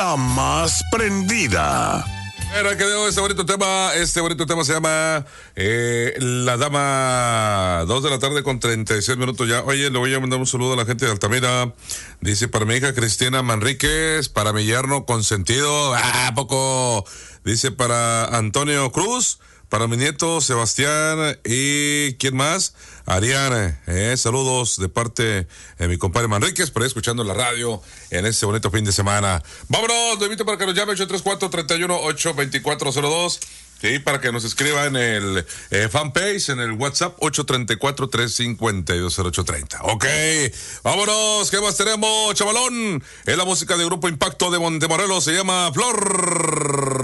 la más prendida. Era que dio este bonito tema se llama La Dama, 2 de la tarde con 36 minutos ya. Oye, le voy a mandar un saludo a la gente de Altamira. Dice, para mi hija Cristina Manríquez, para mi yerno Consentido, ¿a poco? Dice, para Antonio Cruz, para mi nieto Sebastián y ¿quién más? Ariane, saludos de parte de mi compadre Manríquez, por ahí escuchando la radio en este bonito fin de semana. Vámonos, lo invito para que nos llame 834-31-82402. Sí, para que nos escriba en el fanpage, en el WhatsApp 834-352-0830. Ok, vámonos, ¿qué más tenemos, chavalón? Es la música de Grupo Impacto de Montemorelos, se llama Flor.